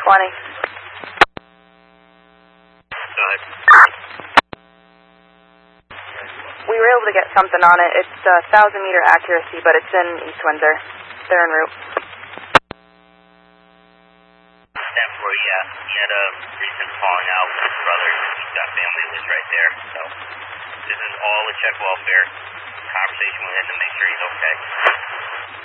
20. Go ahead. We were able to get something on it. It's 1,000-meter accuracy, but it's in East Windsor. They're en route. 10-4, yeah. He had a recent falling out with his brother. He's got family that lives right there. So this is all a check welfare conversation with him to make sure he's okay.